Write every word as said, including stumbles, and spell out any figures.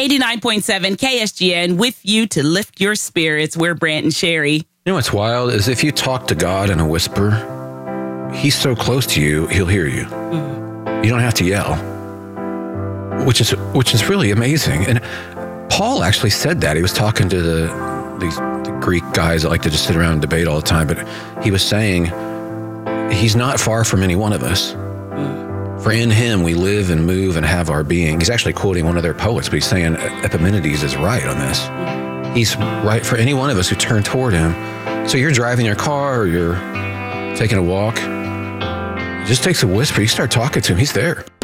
eighty-nine point seven K S G N with you to lift your spirits. We're Brant and Sherry. You know what's wild is if you talk to God in a whisper, he's so close to you, he'll hear you. Mm. You don't have to yell, which is which is really amazing. And Paul actually said that. He was talking to the these the Greek guys that like to just sit around and debate all the time, but he was saying he's not far from any one of us. For in him we live and move and have our being. He's actually quoting one of their poets, but he's saying Epimenides is right on this. He's right for any one of us who turn toward him. So you're driving your car or you're taking a walk, it just takes a whisper. You start talking to him, he's there.